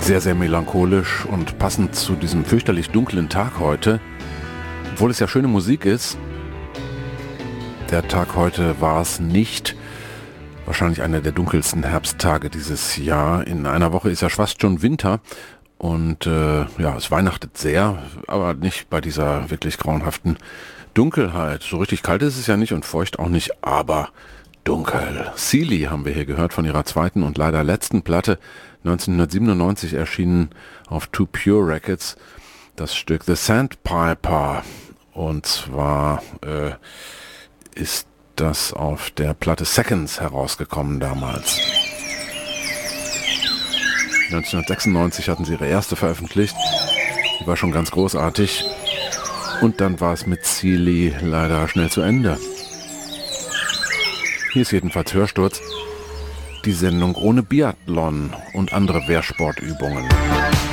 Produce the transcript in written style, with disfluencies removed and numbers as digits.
Sehr, sehr melancholisch und passend zu diesem fürchterlich dunklen Tag heute. Obwohl es ja schöne Musik ist, der Tag heute war es nicht. Wahrscheinlich einer der dunkelsten Herbsttage dieses Jahr. In einer Woche ist ja fast schon Winter und es weihnachtet sehr, aber nicht bei dieser wirklich grauenhaften Dunkelheit. So richtig kalt ist es ja nicht und feucht auch nicht, aber dunkel. Sealy haben wir hier gehört von ihrer zweiten und leider letzten Platte, 1997 erschienen auf Too Pure Records, das Stück The Sandpiper. Und zwar ist das auf der Platte Seconds herausgekommen damals. 1996 hatten sie ihre erste veröffentlicht, die war schon ganz großartig. Und dann war es mit Sealy leider schnell zu Ende. Hier ist jedenfalls Hörsturz, die Sendung ohne Biathlon und andere Wehrsportübungen.